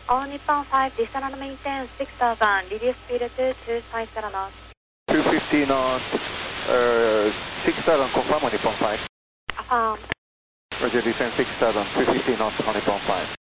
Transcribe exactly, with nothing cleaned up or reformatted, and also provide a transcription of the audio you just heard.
All Nippon five, descend and maintain six thousand, reduce speed to two fifty knots. two fifty knots, uh, six thousand, confirm on Nippon five. Affirm. Roger, descend six thousand, two fifty knots on Nippon five.